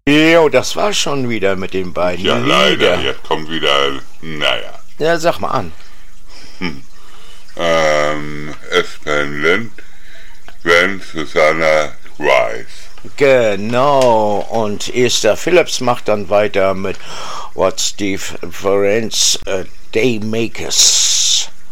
Jo, das war schon wieder mit den beiden. Ja, leider, jetzt kommt wieder, naja. Ja, sag mal an. Aspen Lind, Gwen Susanna Rice. Genau, und Esther Phillips macht dann weiter mit What's Difference Day Makers.